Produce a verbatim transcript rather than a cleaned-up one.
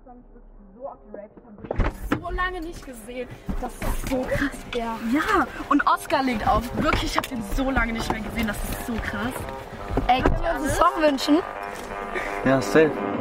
Song ist wirklich so auf die Rap. Ich habe so lange nicht gesehen. Das ist so krass, ja. Ja, und Oscar legt auf. Wirklich, ich habe den so lange nicht mehr gesehen. Das ist so krass. Ey, können wir uns einen Song wünschen? Ja, safe.